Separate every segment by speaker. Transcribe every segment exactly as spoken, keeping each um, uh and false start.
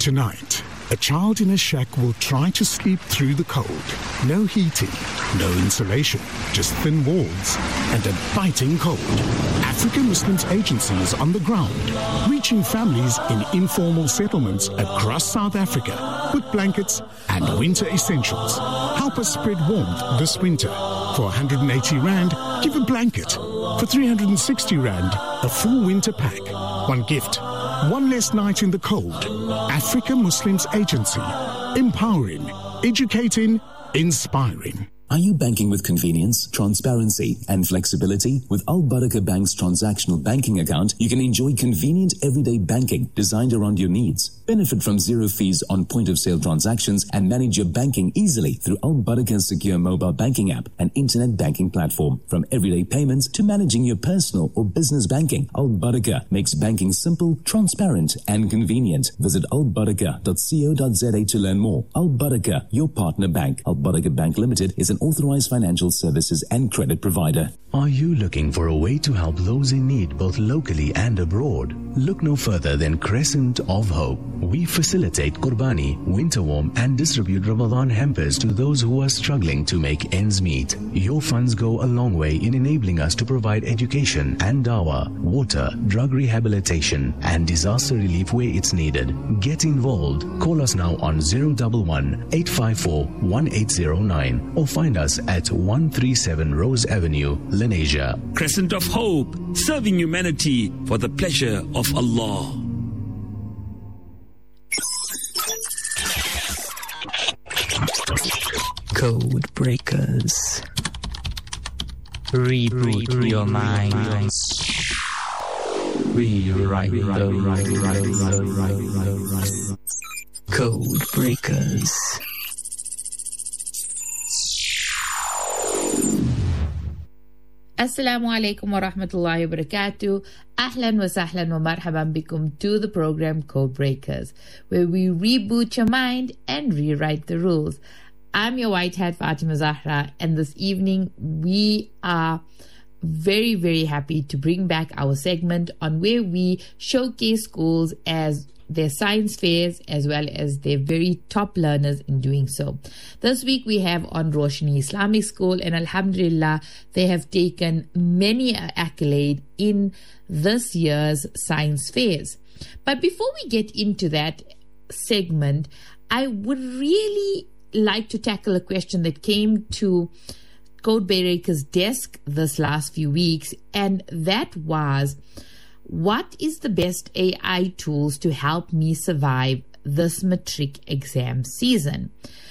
Speaker 1: Tonight, a child in a shack will try to sleep through the cold. No heating, no insulation, just thin walls and a biting cold. African Muslims Agency is on the ground, reaching families in informal settlements across South Africa with blankets and winter essentials. Help us spread warmth this winter. For one hundred eighty rand, give a blanket. For three hundred sixty rand, a full winter pack. One gift. One less night in the cold. Africa Muslims Agency. Empowering, educating, inspiring.
Speaker 2: Are you banking with convenience, transparency, and flexibility? With Al Barakah Bank's transactional banking account, you can enjoy convenient everyday banking designed around your needs. Benefit from zero fees on point-of-sale transactions and manage your banking easily through Al Barakah's secure mobile banking app and internet banking platform. From everyday payments to managing your personal or business banking, Al Barakah makes banking simple, transparent, and convenient. Visit al barakah dot co dot za to learn more. Al Barakah, your partner bank. Al Barakah Bank Limited is an authorized financial services and credit provider.
Speaker 3: Are you looking for a way to help those in need both locally and abroad? Look no further than Crescent of Hope. We facilitate Qurbani, winter warm, and distribute Ramadan hampers to those who are struggling to make ends meet. Your funds go a long way in enabling us to provide education and dawah, water, drug rehabilitation, and disaster relief where it's needed. Get involved. Call us now on zero one one, eight five four, one eight zero nine or find us at one thirty-seven Rose Avenue, Lenasia.
Speaker 4: Crescent of Hope, serving humanity for the pleasure of Allah.
Speaker 5: Code breakers. Reboot, Reboot your mind. Rewrite the rules. Code breakers.
Speaker 6: Assalamu alaikum wa rahmatullahi wa barakatuh. Ahlan wa sahlan wa marhaban bikum to the program Code Breakers, where we reboot your mind and rewrite the rules. I'm your white hat Fatima Zahra, and this evening we are very, very happy to bring back our segment on where we showcase schools as their science fairs as well as their very top learners in doing so. This week we have on Roshni Islamic School, and Alhamdulillah, they have taken many accolade in this year's science fairs. But before we get into that segment, I would really like to tackle a question that came to Code Breakers' desk this last few weeks, and that was, what is the best A I tools to help me survive this matric exam season?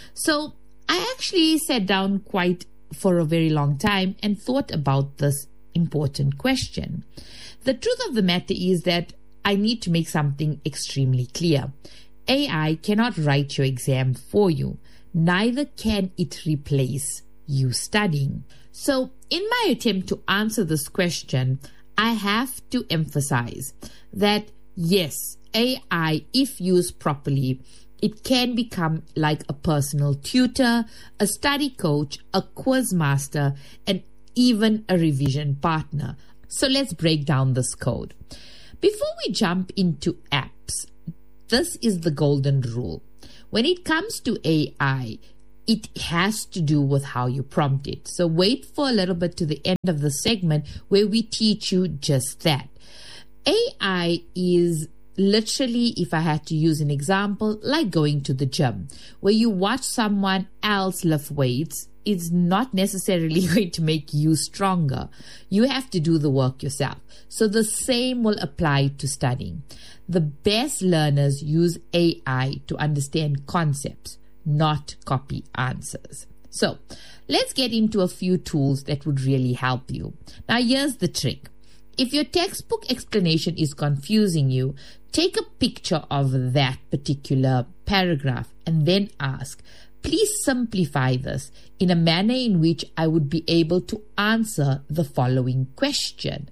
Speaker 6: So I actually sat down quite for a very long time and thought about this important question. The truth of the matter is that I need to make something extremely clear. A I cannot write your exam for you. Neither can it replace you studying. So in my attempt to answer this question, I have to emphasize that yes, A I, if used properly, it can become like a personal tutor, a study coach, a quiz master, and even a revision partner. So let's break down this code. Before we jump into apps, this is the golden rule. When it comes to A I, it has to do with how you prompt it. So wait for a little bit to the end of the segment where we teach you just that. A I is literally, if I had to use an example, like going to the gym, where you watch someone else lift weights. Is not necessarily going to make you stronger. You have to do the work yourself. So the same will apply to studying. The best learners use A I to understand concepts, not copy answers. So let's get into a few tools that would really help you. Now here's the trick. If your textbook explanation is confusing you, take a picture of that particular paragraph and then ask, please simplify this in a manner in which I would be able to answer the following question.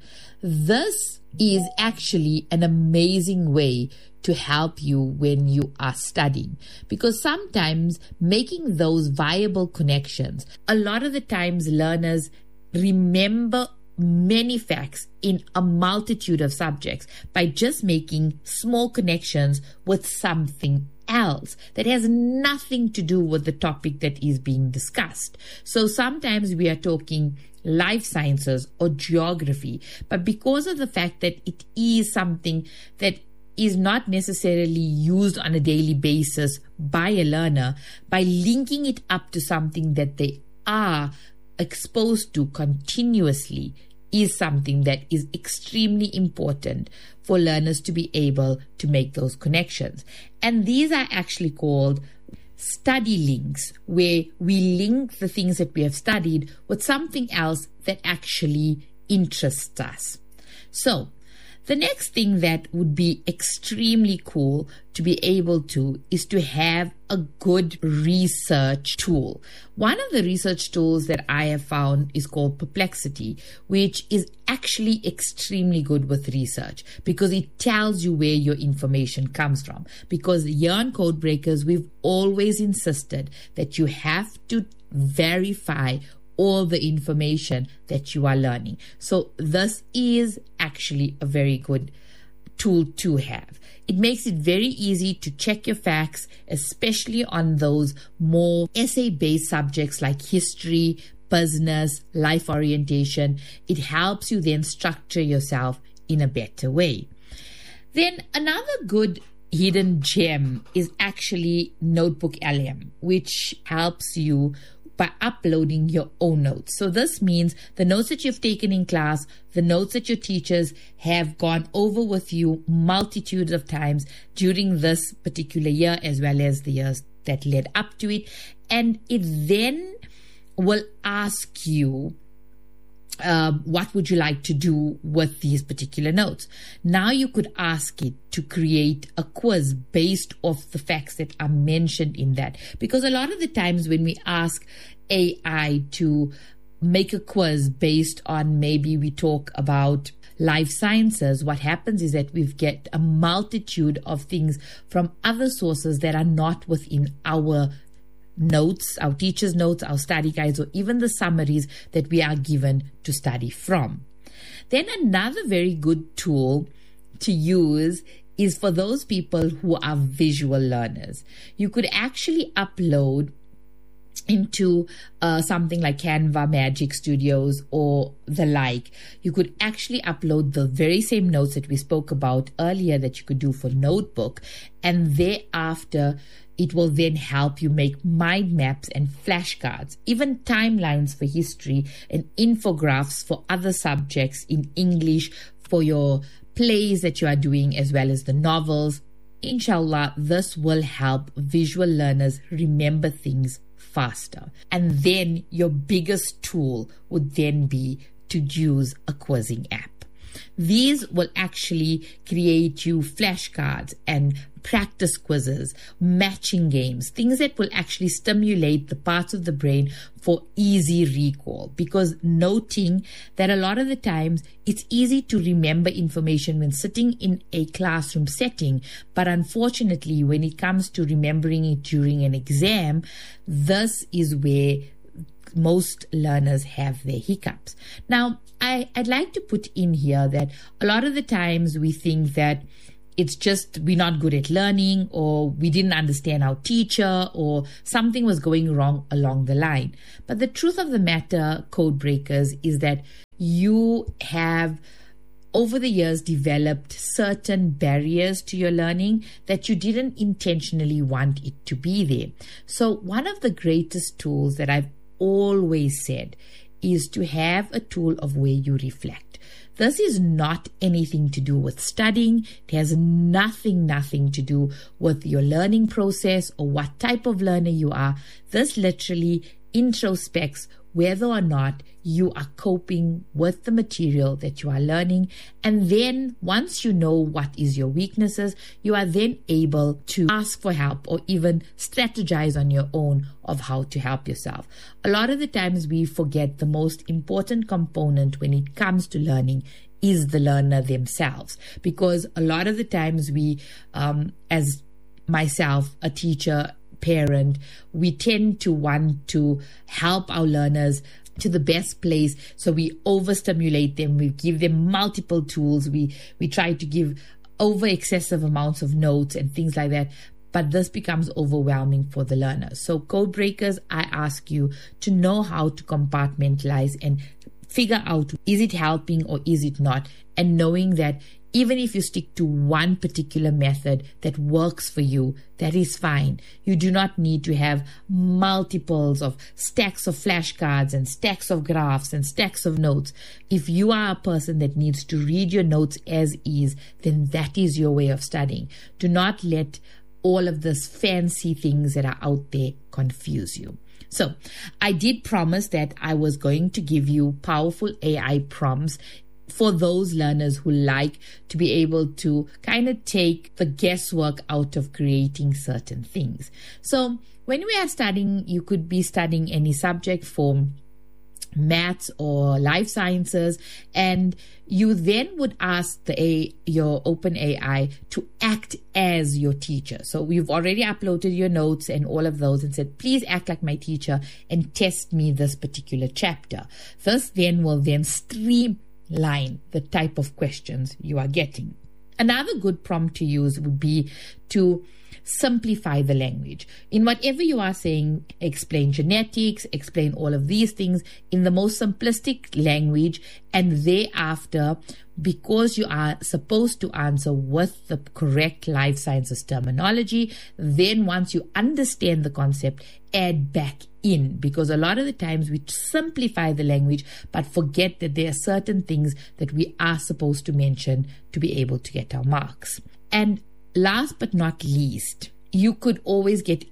Speaker 6: This is actually an amazing way to help you when you are studying, because sometimes making those viable connections, a lot of the times learners remember many facts in a multitude of subjects by just making small connections with something else that has nothing to do with the topic that is being discussed. So sometimes we are talking life sciences or geography, but because of the fact that it is something that is not necessarily used on a daily basis by a learner, by linking it up to something that they are exposed to continuously is something that is extremely important for learners to be able to make those connections. And these are actually called study links, where we link the things that we have studied with something else that actually interests us. So the next thing that would be extremely cool to be able to is to have a good research tool. One of the research tools that I have found is called Perplexity, which is actually extremely good with research because it tells you where your information comes from. Because here on Codebreakers, we've always insisted that you have to verify all the information that you are learning. So this is actually a very good tool to have. It makes it very easy to check your facts, especially on those more essay-based subjects like history, business, life orientation. It helps you then structure yourself in a better way. Then another good hidden gem is actually Notebook L M, which helps you by uploading your own notes. So this means the notes that you've taken in class, the notes that your teachers have gone over with you multitudes of times during this particular year, as well as the years that led up to it. And it then will ask you, Uh, what would you like to do with these particular notes? Now you could ask it to create a quiz based off the facts that are mentioned in that. Because a lot of the times when we ask A I to make a quiz based on, maybe we talk about life sciences, what happens is that we get a multitude of things from other sources that are not within our notes, our teachers' notes, our study guides, or even the summaries that we are given to study from. Then another very good tool to use is for those people who are visual learners. You could actually upload into uh, something like Canva, Magic Studios, or the like. You could actually upload the very same notes that we spoke about earlier that you could do for Notebook, and thereafter it will then help you make mind maps and flashcards, even timelines for history and infographics for other subjects in English, for your plays that you are doing, as well as the novels. Inshallah, this will help visual learners remember things faster. And then your biggest tool would then be to use a quizzing app. These will actually create you flashcards and practice quizzes, matching games, things that will actually stimulate the parts of the brain for easy recall. Because noting that a lot of the times it's easy to remember information when sitting in a classroom setting, but unfortunately when it comes to remembering it during an exam, this is where most learners have their hiccups. Now, I, I'd like to put in here that a lot of the times we think that it's just we're not good at learning, or we didn't understand our teacher, or something was going wrong along the line. But the truth of the matter, code breakers, is that you have over the years developed certain barriers to your learning that you didn't intentionally want it to be there. So one of the greatest tools that I've always said is to have a tool of where you reflect. This is not anything to do with studying. It has nothing, nothing to do with your learning process or what type of learner you are. This literally introspects whether or not you are coping with the material that you are learning. And then once you know what is your weaknesses, you are then able to ask for help or even strategize on your own of how to help yourself. A lot of the times we forget the most important component when it comes to learning is the learner themselves, because a lot of the times we, um, as myself, a teacher, parent, we tend to want to help our learners to the best place. So we overstimulate them. We give them multiple tools. We, we try to give over excessive amounts of notes and things like that. But this becomes overwhelming for the learners. So code breakers, I ask you to know how to compartmentalize and figure out, is it helping or is it not? And knowing that even if you stick to one particular method that works for you, that is fine. You do not need to have multiples of stacks of flashcards and stacks of graphs and stacks of notes. If you are a person that needs to read your notes as is, then that is your way of studying. Do not let all of this fancy things that are out there confuse you. So I did promise that I was going to give you powerful A I prompts for those learners who like to be able to kind of take the guesswork out of creating certain things. So when we are studying, you could be studying any subject for maths or life sciences, and you then would ask the A, your OpenAI to act as your teacher. So you've already uploaded your notes and all of those and said, please act like my teacher and test me this particular chapter. This then will then streamline the type of questions you are getting. Another good prompt to use would be to simplify the language. In whatever you are saying, explain genetics, explain all of these things in the most simplistic language, and thereafter, because you are supposed to answer with the correct life sciences terminology, then once you understand the concept, add back in, because a lot of the times we simplify the language but forget that there are certain things that we are supposed to mention to be able to get our marks. And last but not least, you could always get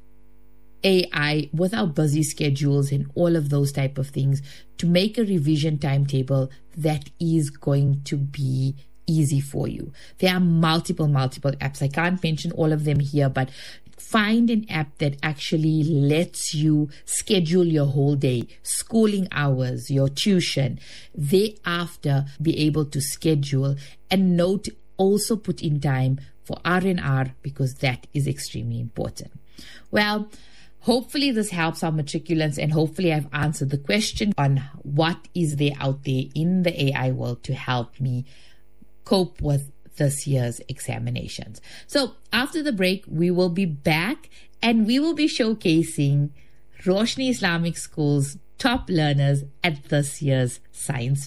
Speaker 6: A I with our busy schedules and all of those type of things to make a revision timetable that is going to be easy for you. There are multiple, multiple apps. I can't mention all of them here, but find an app that actually lets you schedule your whole day, schooling hours, your tuition, thereafter be able to schedule, and note, also put in time for R and R, because that is extremely important. Well, hopefully this helps our matriculants, and hopefully I've answered the question on what is there out there in the A I world to help me cope with this year's examinations. So after the break, we will be back and we will be showcasing Roshni Islamic School's top learners at this year's science